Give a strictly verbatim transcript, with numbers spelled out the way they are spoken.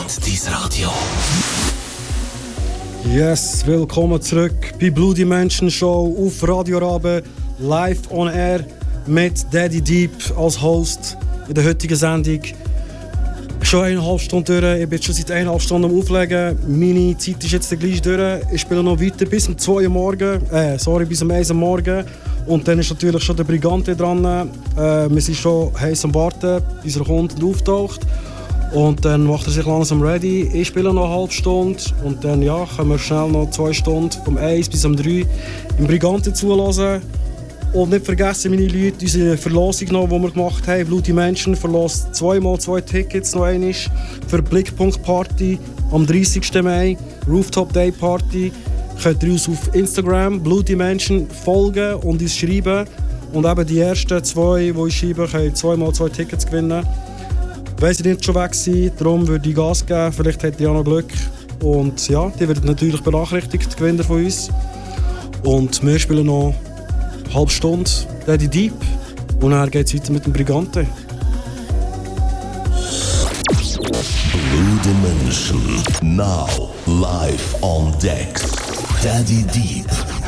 dein Radio. Yes, willkommen zurück bei Blue Dimension Show auf Radio Rabe, live on air mit Daddy Deep als Host in der heutigen Sendung. Schon eineinhalb Stunden durch, ich bin schon seit eineinhalb Stunden am Auflegen. Meine Zeit ist jetzt gleich durch. Ich spiele noch weiter bis um zwei Uhr morgen, äh, sorry, bis um eins Uhr morgen. Und dann ist natürlich schon der Brigante dran. Äh, wir sind schon heiß am Warten, bis er kommt und auftaucht. Und dann macht er sich langsam ready. Ich spiele noch eine halbe Stunde und dann ja, können wir schnell noch zwei Stunden vom eins bis um drei im Brigante zulassen. Und nicht vergessen, meine Leute, unsere Verlosung noch, die wir gemacht haben. Blue Dimension verlost zweimal zwei Tickets noch einmal für die Blickpunkt Party am dreißigsten Mai. Rooftop Day Party. Könnt ihr uns auf Instagram Blue Dimension folgen und uns schreiben. Und eben die ersten zwei, die uns schreiben, können zweimal zwei Tickets gewinnen. Wenn sie nicht schon weg sind, darum würde ich Gas geben. Vielleicht hätte ich auch noch Glück. Und ja, die werden natürlich benachrichtigt, die Gewinner von uns. Und wir spielen noch eine halbe Stunde Daddy Deep. Und dann geht es weiter mit dem Brigante. Blue Dimension, now live on decks. Daddy Deep.